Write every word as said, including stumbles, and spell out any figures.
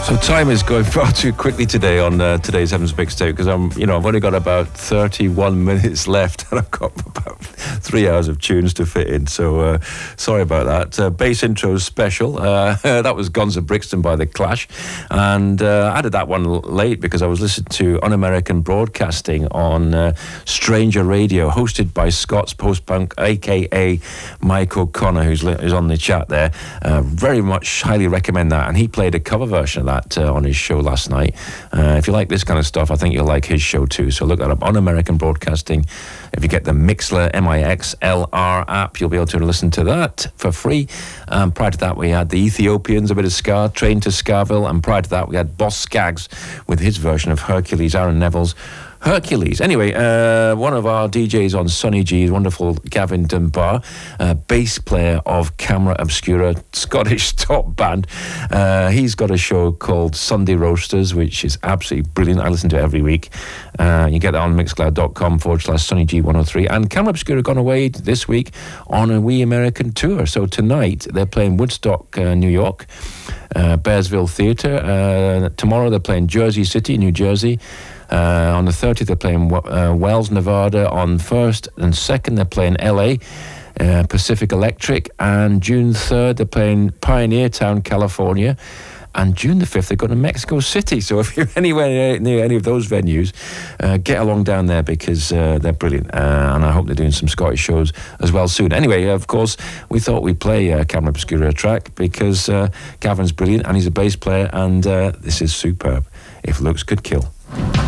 So time is going far too quickly today on uh, today's Heaven's Mixtape because I'm, you know, I've only got about thirty-one minutes left and I've got about three hours of tunes to fit in. So uh, sorry about that. Uh, bass intro special. Uh, that was Guns of Brixton by The Clash, and uh, I added that one late because I was listening to Un-American Broadcasting on uh, Stranger Radio, hosted by Scott's Post-Punk, aka Mike O'Connor, who's li- who's on the chat there. Uh, very much highly recommend that, and he played a cover version of that. Uh, on his show last night. Uh, if you like this kind of stuff, I think you'll like his show too. So look that up on American Broadcasting. If you get the Mixlr, M I X L R app, you'll be able to listen to that for free. Um, prior to that, we had the Ethiopians, a bit of ska, Train to Scarville, and prior to that, we had Boss Skaggs with his version of Hercules, Aaron Neville's Hercules. Anyway, uh, one of our D Js on Sonny G's wonderful Gavin Dunbar, uh, bass player of Camera Obscura, Scottish top band. Uh, he's got a show called Sunday Roasters, which is absolutely brilliant. I listen to it every week. Uh, you get it on mixcloud.com forward slash Sonny G one oh three. And Camera Obscura gone away this week on a wee American tour. So tonight they're playing Woodstock, uh, New York, uh, Bearsville Theatre. Uh, tomorrow they're playing Jersey City, New Jersey. Uh, on the thirtieth, they're playing uh, Wells, Nevada. On first and second, they're playing L A, uh, Pacific Electric. And June third, they're playing Pioneer Town, California. And June the fifth, they're going to Mexico City. So if you're anywhere near any of those venues, uh, get along down there because uh, they're brilliant. Uh, and I hope they're doing some Scottish shows as well soon. Anyway, of course, we thought we'd play uh, Camera Obscura track because uh, Gavin's brilliant and he's a bass player. And uh, this is superb. If looks could kill.